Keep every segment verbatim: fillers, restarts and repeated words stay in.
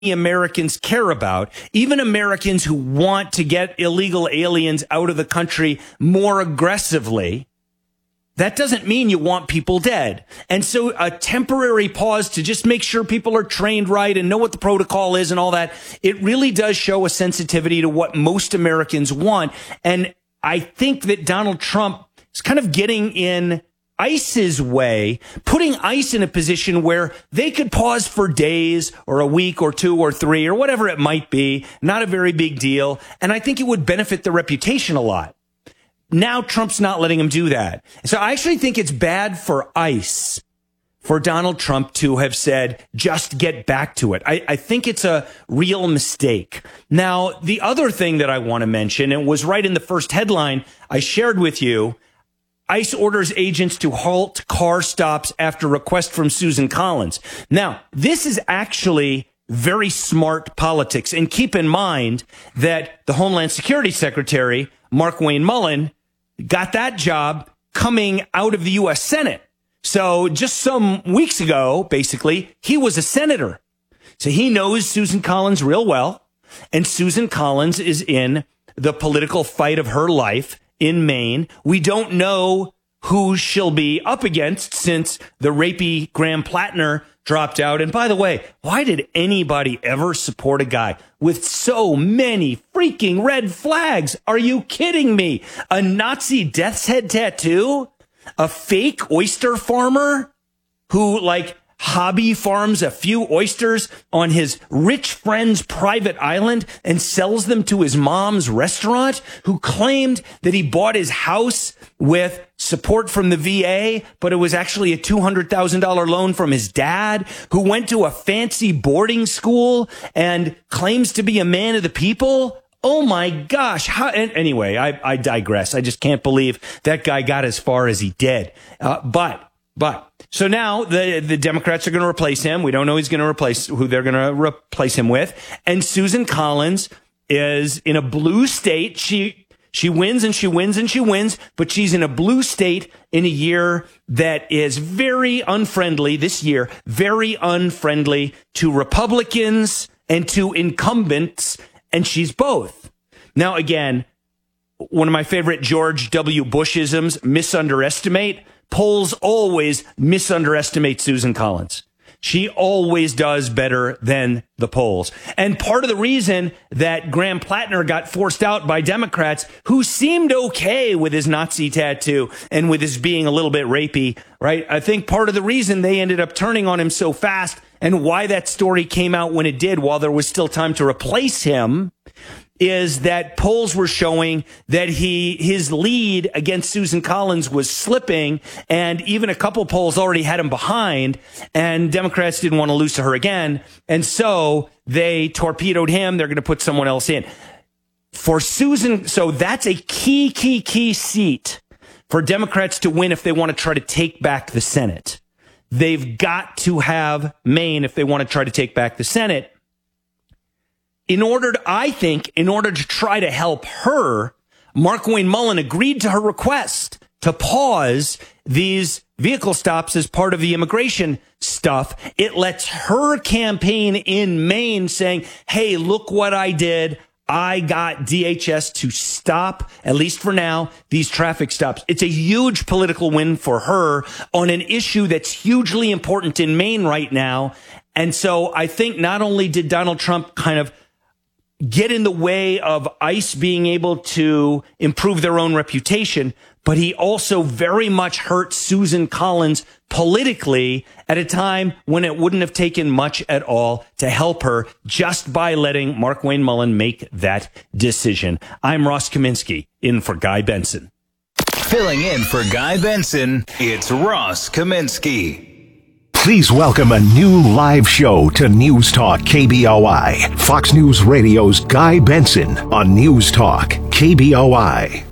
Americans care about, even Americans who want to get illegal aliens out of the country more aggressively, that doesn't mean you want people dead. And so a temporary pause to just make sure people are trained right and know what the protocol is and all that, it really does show a sensitivity to what most Americans want. And I think that Donald Trump is kind of getting in ICE's way, putting ICE in a position where they could pause for days or a week or two or three or whatever it might be. Not a very big deal. And I think it would benefit the reputation a lot. Now Trump's not letting him do that. So I actually think it's bad for ICE for Donald Trump to have said, just get back to it. I, I think it's a real mistake. Now, the other thing that I want to mention, and was right in the first headline I shared with you, ICE orders agents to halt car stops after request from Susan Collins. Now, this is actually very smart politics. And keep in mind that the Homeland Security Secretary, Markwayne Mullin, got that job coming out of the U S Senate. So just some weeks ago, basically, he was a senator. So he knows Susan Collins real well. And Susan Collins is in the political fight of her life in Maine. We don't know who she'll be up against since the rapey Graham Plattner dropped out. And by the way, why did anybody ever support a guy with so many freaking red flags? Are you kidding me? A Nazi death's head tattoo? A fake oyster farmer who, like, hobby farms a few oysters on his rich friend's private island and sells them to his mom's restaurant, who claimed that he bought his house with support from the V A, but it was actually a two hundred thousand dollars loan from his dad, who went to a fancy boarding school and claims to be a man of the people. Oh my gosh. How, and anyway, I, I digress. I just can't believe that guy got as far as he did. Uh, but But so now the, the Democrats are going to replace him. We don't know who's going to replace who they're going to replace him with. And Susan Collins is in a blue state. She she wins and she wins and she wins, but she's in a blue state in a year that is very unfriendly this year, very unfriendly to Republicans and to incumbents. And she's both. Now, again, one of my favorite George W. Bushisms, misunderestimate. Polls always misunderestimate Susan Collins. She always does better than the polls. And part of the reason that Graham Plattner got forced out by Democrats, who seemed okay with his Nazi tattoo and with his being a little bit rapey, right? I think part of the reason they ended up turning on him so fast and why that story came out when it did, while there was still time to replace him, is that polls were showing that he his lead against Susan Collins was slipping, and even a couple polls already had him behind, and Democrats didn't want to lose to her again, and so they torpedoed him. They're going to put someone else in. For Susan, so that's a key, key, key seat for Democrats to win if they want to try to take back the Senate. They've got to have Maine if they want to try to take back the Senate. In order to, I think, in order to try to help her, Markwayne Mullin agreed to her request to pause these vehicle stops as part of the immigration stuff. It lets her campaign in Maine saying, hey, look what I did. I got D H S to stop, at least for now, these traffic stops. It's a huge political win for her on an issue that's hugely important in Maine right now. And so I think not only did Donald Trump kind of get in the way of ICE being able to improve their own reputation, but he also very much hurt Susan Collins politically at a time when it wouldn't have taken much at all to help her just by letting Markwayne Mullin make that decision. I'm Ross Kaminsky, in for Guy Benson. Filling in for Guy Benson, it's Ross Kaminsky. Please welcome a new live show to News Talk K B O I. Fox News Radio's Guy Benson on News Talk K B O I.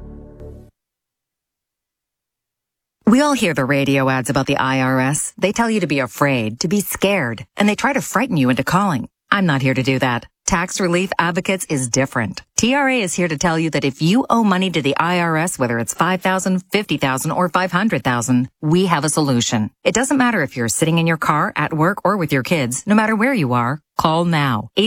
We all hear the radio ads about the I R S. They tell you to be afraid, to be scared, and they try to frighten you into calling. I'm not here to do that. Tax Relief Advocates is different. T R A is here to tell you that if you owe money to the I R S, whether it's five thousand dollars, fifty thousand dollars, or five hundred thousand dollars, we have a solution. It doesn't matter if you're sitting in your car, at work, or with your kids. No matter where you are, call now.